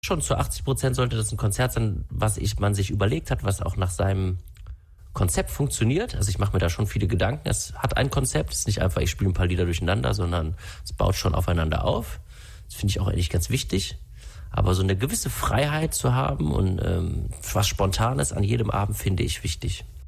schon zu 80% sollte das ein Konzert sein, man sich überlegt hat, was auch nach seinem Konzept funktioniert. Also ich mache mir da schon viele Gedanken. Es hat ein Konzept, es ist nicht einfach, ich spiele ein paar Lieder durcheinander, sondern es baut schon aufeinander auf. Das finde ich auch eigentlich ganz wichtig. Aber so eine gewisse Freiheit zu haben und was Spontanes an jedem Abend finde ich wichtig.